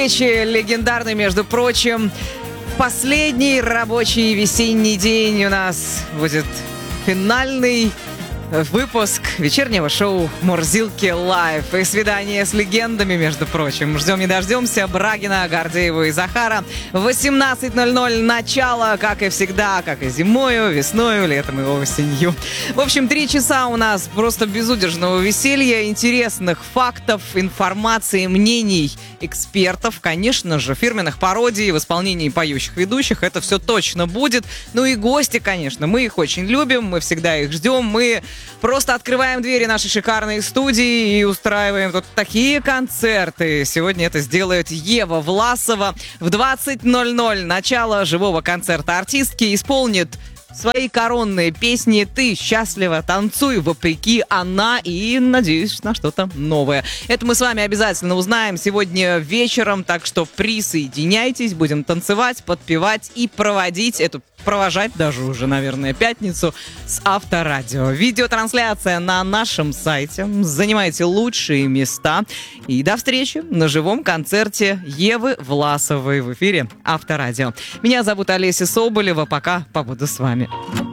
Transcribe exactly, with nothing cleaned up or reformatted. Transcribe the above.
встречи легендарной, между прочим. Последний рабочий весенний день у нас будет финальный выпуск вечернего шоу «Мурзилки Лайв». И свидание с легендами, между прочим. Ждем не дождемся Брагина, Гордеева и Захара. В восемнадцать ноль ноль начало, как и всегда, как и зимою, весною, летом и осенью. В общем, три часа у нас просто безудержного веселья, интересных фактов, информации, мнений экспертов, конечно же, фирменных пародий в исполнении поющих ведущих. Это все точно будет. Ну и гости, конечно, мы их очень любим, мы всегда их ждем, мы просто открываем двери нашей шикарной студии и устраиваем тут такие концерты. Сегодня это сделает Ева Власова. В двадцать ноль ноль начало живого концерта артистки исполнит свои коронные песни «Ты счастлива», «Танцуй вопреки», «Она» и, надеюсь, на что-то новое. Это мы с вами обязательно узнаем сегодня вечером, так что присоединяйтесь, будем танцевать, подпевать и проводить эту провожать даже уже, наверное, пятницу с Авторадио. Видеотрансляция на нашем сайте. Занимайте лучшие места. И до встречи на живом концерте Евы Власовой в эфире Авторадио. Меня зовут Олеся Соболева. Пока побуду с вами.